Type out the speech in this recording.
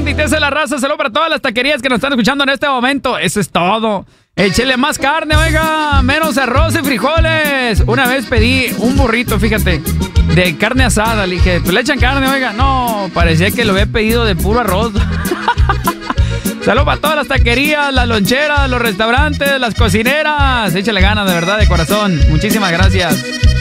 banditeza de la raza. Saludos para todas las taquerías que nos están escuchando en este momento. Eso es todo. Échele más carne, oiga, menos arroz y frijoles. Una vez pedí un burrito, fíjate, de carne asada. Le dije, pues le echan carne, oiga. No, parecía que lo había pedido de puro arroz. Saludos para todas las taquerías, las loncheras, los restaurantes, las cocineras. Échale ganas, de verdad, de corazón. Muchísimas gracias.